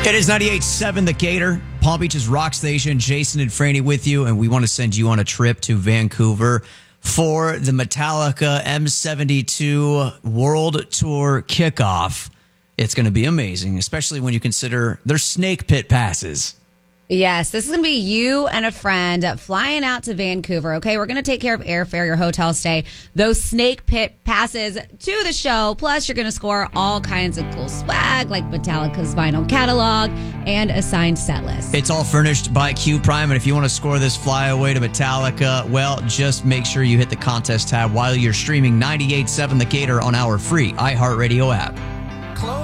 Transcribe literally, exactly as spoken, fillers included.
It is ninety-eight point seven The Gator, Palm Beach's rock station. Jason and Franny with you, and we want to send you on a trip to Vancouver for the Metallica M seventy-two World Tour kickoff. It's going to be amazing, especially when you consider their snake pit passes. Yes, this is going to be you and a friend flying out to Vancouver, okay? We're going to take care of airfare, your hotel stay, those snake pit passes to the show. Plus, you're going to score all kinds of cool swag like Metallica's vinyl catalog and a signed set list. It's all furnished by Q Prime, and if you want to score this flyaway to Metallica, well, just make sure you hit the contest tab while you're streaming ninety-eight point seven The Gator on our free iHeartRadio app.